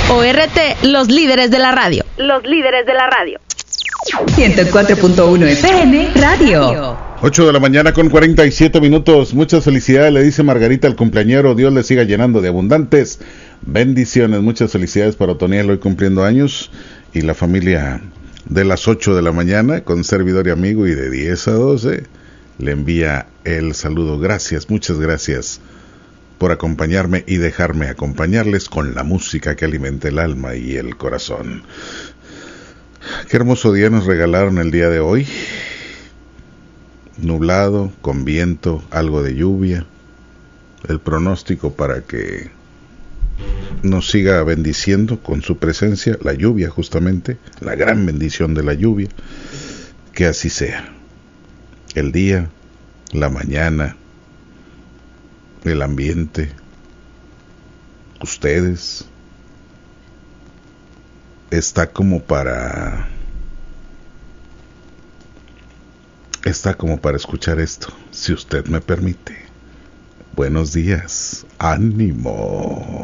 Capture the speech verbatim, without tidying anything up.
O R T, los líderes de la radio. Los líderes de la radio. ciento cuatro punto uno F M Radio. ocho de la mañana con cuarenta y siete minutos. Muchas felicidades, le dice Margarita al cumpleañero. Dios le siga llenando de abundantes bendiciones. Muchas felicidades para Otoniel, hoy cumpliendo años. Y la familia de las ocho de la mañana, con servidor y amigo, y de diez a doce, le envía el saludo. Gracias, muchas gracias por acompañarme y dejarme acompañarles con la música que alimenta el alma y el corazón. Qué hermoso día nos regalaron el día de hoy. Nublado, con viento, algo de lluvia. El pronóstico para que nos siga bendiciendo con su presencia, la lluvia justamente, la gran bendición de la lluvia. Que así sea. El día, la mañana, el ambiente, ustedes, está como para está como para escuchar esto, si usted me permite. Buenos días, ánimo.